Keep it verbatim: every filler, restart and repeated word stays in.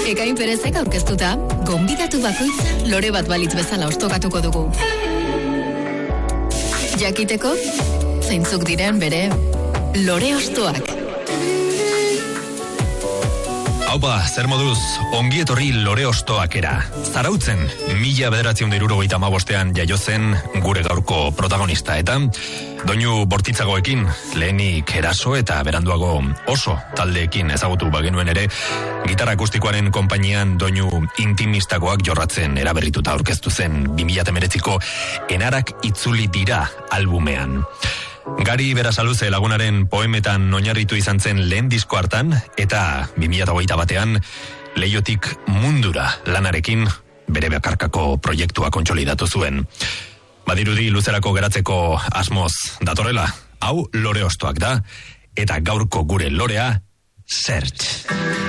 Ekain Perezek aurkeztuta, gonbidatu bakoitza lore bat balitz bezala ostokatuko dugu. Jakiteko, zeintzuk diren bere lore ostoak. Haupa, zer moduz, ongi etorri lore ostoakera. Zarautzen, mila bederatziehun eta hirurogeita hamabostean jaio zen gure gaurko protagonista, eta doinu bortitzagoekin, lehenik eraso eta beranduago oso taldeekin ezagutu bagenuen ere, gitarra akustikoaren konpainian doinu intimistagoak jorratzen eraberrituta aurkeztu zen bi mila hemeretziko Enarak itzuli dira albumean. Gari Berasaluze lagunaren poemetan oinarritu izan zen lehen disko hartan, eta bi mila hogeita batean Leiotik mundura lanarekin bere bakarkako proiektua kontsolidatu zuen. Badirudi luzerako geratzeko asmoz datorrela, hau lore ostoak da, eta gaurko gure lorea, Search.